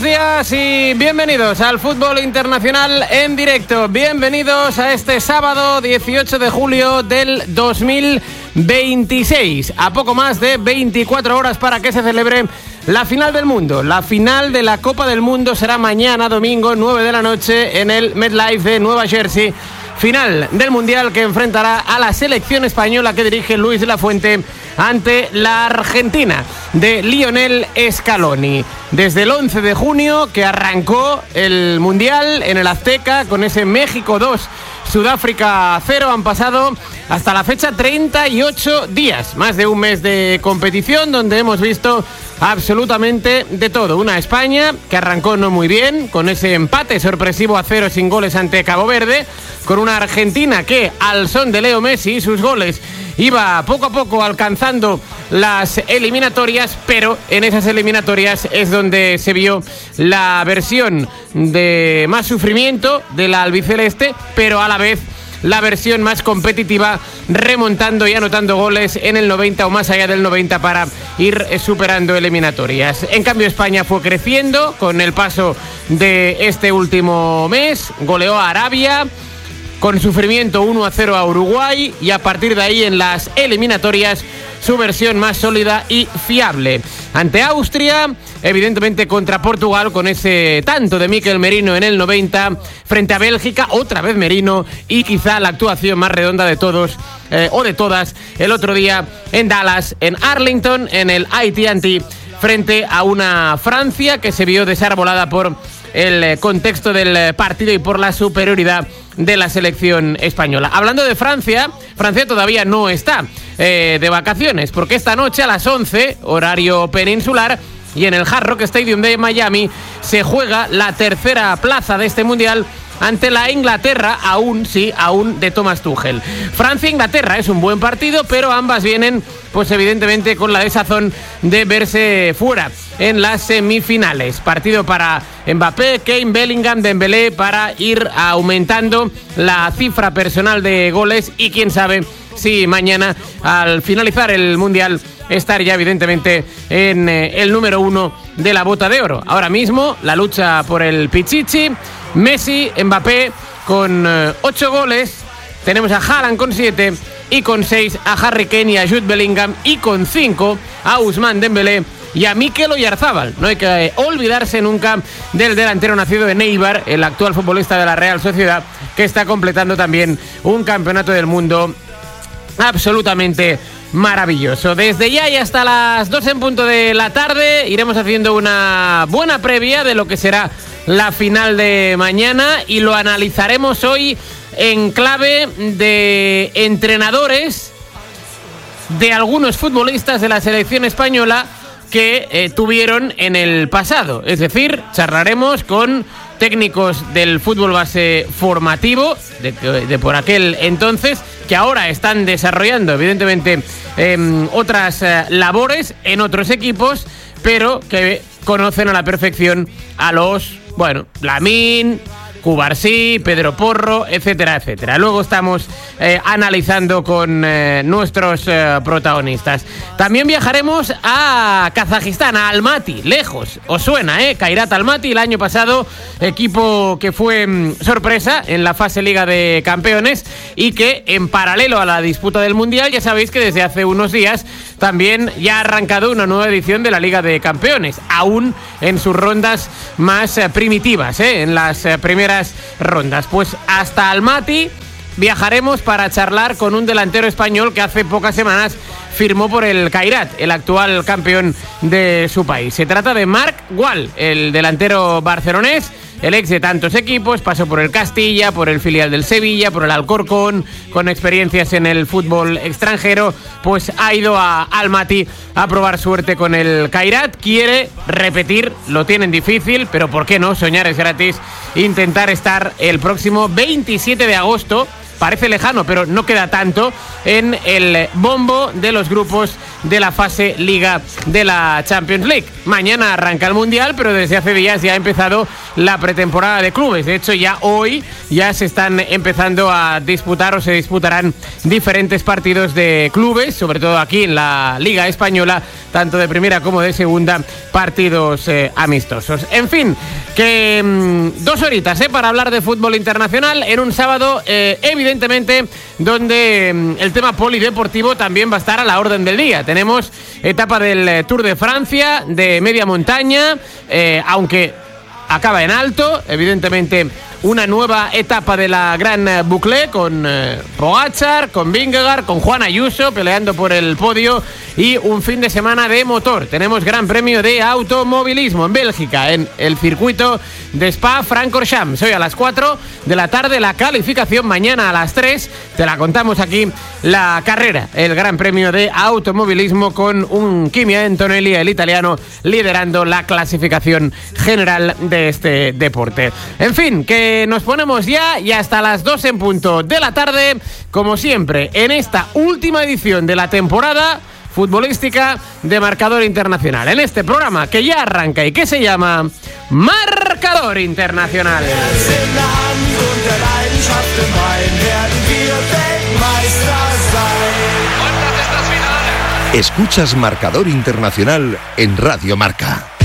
buenos días y bienvenidos al Fútbol Internacional en directo. Bienvenidos a este sábado 18 de julio del 2026. A poco más de 24 horas para que se celebre la final del mundo. La final de la Copa del Mundo será mañana, domingo, 9 de la noche, en el MetLife de Nueva Jersey. Final del Mundial que enfrentará a la selección española que dirige Luis de la Fuente ante la Argentina de Lionel Scaloni. Desde el 11 de junio que arrancó el Mundial en el Azteca con ese México 2, Sudáfrica 0, han pasado hasta la fecha 38 días, más de un mes de competición donde hemos visto absolutamente de todo. Una España que arrancó no muy bien, con ese empate sorpresivo a 0 sin goles ante Cabo Verde, con una Argentina que al son de Leo Messi y sus goles iba poco a poco alcanzando las eliminatorias, pero en esas eliminatorias es donde se vio la versión de más sufrimiento de la albiceleste, pero a la vez la versión más competitiva, remontando y anotando goles en el 90 o más allá del 90 para ir superando eliminatorias. En cambio, España fue creciendo con el paso de este último mes, goleó a Arabia, con sufrimiento 1-0 a Uruguay, y a partir de ahí en las eliminatorias su versión más sólida y fiable. Ante Austria, evidentemente contra Portugal con ese tanto de Mikel Merino en el 90, frente a Bélgica, otra vez Merino, y quizá la actuación más redonda de todos o de todas el otro día en Dallas, en Arlington, en el AT&T, frente a una Francia que se vio desarbolada por el contexto del partido y por la superioridad de la selección española. Hablando de Francia, Francia todavía no está de vacaciones, porque esta noche a las 11, horario peninsular, y en el Hard Rock Stadium de Miami se juega la tercera plaza de este Mundial ante la Inglaterra, aún de Thomas Tuchel. Francia-Inglaterra es un buen partido, pero ambas vienen, pues evidentemente, con la desazón de verse fuera en las semifinales. Partido para Mbappé, Kane, Bellingham, Dembélé, para ir aumentando la cifra personal de goles y quién sabe si mañana, al finalizar el Mundial, estar ya evidentemente en el número 1 de la bota de oro. Ahora mismo la lucha por el Pichichi, Messi, Mbappé con 8 goles, tenemos a Haaland con 7 y con 6 a Harry Kane y a Jude Bellingham, y con 5 a Ousmane Dembélé y a Mikel Oyarzabal. No hay que olvidarse nunca del delantero nacido en Eibar, el actual futbolista de la Real Sociedad, que está completando también un campeonato del mundo absolutamente maravilloso. Desde ya y hasta las 2 en punto de la tarde iremos haciendo una buena previa de lo que será la final de mañana, y lo analizaremos hoy en clave de entrenadores de algunos futbolistas de la selección española que tuvieron en el pasado. Es decir, charlaremos con técnicos del fútbol base formativo de por aquel entonces, que ahora están desarrollando evidentemente otras labores en otros equipos, pero que conocen a la perfección a los, Lamine, Cubarsí, Pedro Porro, etcétera, etcétera. Luego estamos analizando con nuestros protagonistas. También viajaremos a Kazajistán, a Almaty, lejos. Os suena, Kairat Almaty, el año pasado, equipo que fue sorpresa en la fase Liga de Campeones, y que en paralelo a la disputa del Mundial, ya sabéis que desde hace unos días también ya ha arrancado una nueva edición de la Liga de Campeones, aún en sus rondas más primitivas, en las primeras rondas. Pues hasta Almaty viajaremos para charlar con un delantero español que hace pocas semanas firmó por el Kairat, el actual campeón de su país. Se trata de Marc Gual, el delantero barcelonés, el ex de tantos equipos, pasó por el Castilla, por el filial del Sevilla, por el Alcorcón, con experiencias en el fútbol extranjero, pues ha ido a Almaty a probar suerte con el Kairat. Quiere repetir, lo tienen difícil, pero ¿por qué no? Soñar es gratis. Intentar estar el próximo 27 de agosto parece lejano, pero no queda tanto en el bombo de los grupos de la fase Liga de la Champions League. Mañana arranca el Mundial, pero desde hace días ya ha empezado la pretemporada de clubes. De hecho, ya hoy ya se están empezando a disputar o se disputarán diferentes partidos de clubes, sobre todo aquí en la Liga Española, tanto de primera como de segunda, partidos amistosos. En fin, que 2 horitas para hablar de fútbol internacional en un sábado, evidentemente, donde el tema polideportivo también va a estar a la orden del día. Tenemos etapa del Tour de Francia, de media montaña, aunque acaba en alto, evidentemente una nueva etapa de la Gran Boucle con Pogačar, con Vingegaard, con Juan Ayuso peleando por el podio y un fin de semana de motor. Tenemos Gran Premio de Automovilismo en Bélgica, en el circuito de Spa-Francorchamps. Hoy a las 4 de la tarde la calificación, mañana a las 3 te la contamos aquí, la carrera, el Gran Premio de Automovilismo con un Kimi Antonelli, el italiano, liderando la clasificación general de este deporte. En fin, que nos ponemos ya y hasta las 2 en punto de la tarde, como siempre, en esta última edición de la temporada futbolística de Marcador Internacional, en este programa que ya arranca y que se llama Marcador Internacional. Escuchas Marcador Internacional en Radio Marca.